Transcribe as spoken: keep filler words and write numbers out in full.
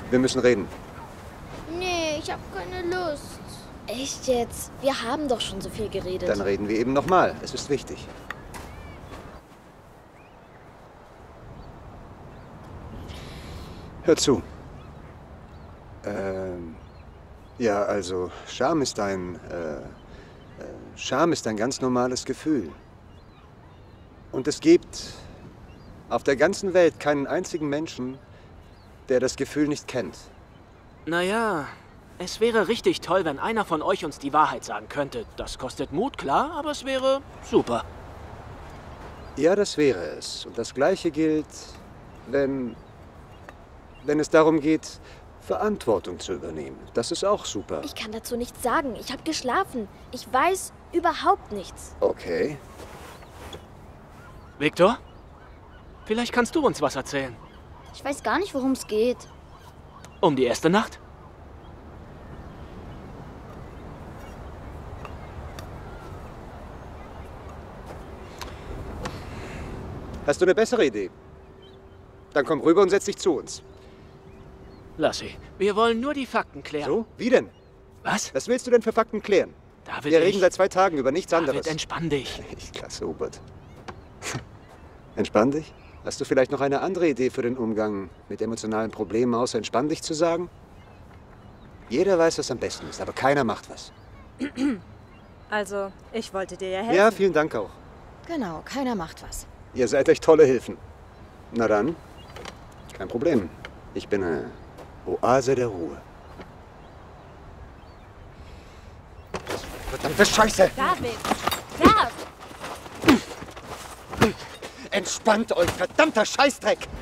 Wir müssen reden. Nee, ich habe keine Lust. Echt jetzt? Wir haben doch schon so viel geredet. Dann reden wir eben nochmal. Es ist wichtig. Hör zu. Ähm, ja, also Scham ist ein... Äh, äh, Scham ist ein ganz normales Gefühl. Und es gibt auf der ganzen Welt keinen einzigen Menschen, der das Gefühl nicht kennt. Naja, es wäre richtig toll, wenn einer von euch uns die Wahrheit sagen könnte. Das kostet Mut, klar, aber es wäre super. Ja, das wäre es. Und das Gleiche gilt, wenn, wenn es darum geht, Verantwortung zu übernehmen. Das ist auch super. Ich kann dazu nichts sagen. Ich habe geschlafen. Ich weiß überhaupt nichts. Okay. Victor? Vielleicht kannst du uns was erzählen. Ich weiß gar nicht, worum es geht. Um die erste Nacht? Hast du eine bessere Idee? Dann komm rüber und setz dich zu uns. Lassie, wir wollen nur die Fakten klären. So? Wie denn? Was? Was willst du denn für Fakten klären? David, Wir reden ich... seit zwei Tagen über nichts David, anderes. entspann dich. Ich klasse, Hubert. Entspann dich? Hast du vielleicht noch eine andere Idee für den Umgang mit emotionalen Problemen, außer entspann dich zu sagen? Jeder weiß, was am besten ist, aber keiner macht was. Also, ich wollte dir ja helfen. Ja, vielen Dank auch. Genau, keiner macht was. Ihr seid echt tolle Hilfen. Na dann, kein Problem. Ich bin eine Oase der Ruhe. Verdammte Scheiße! David! Dav! Entspannt euch, verdammter Scheißdreck!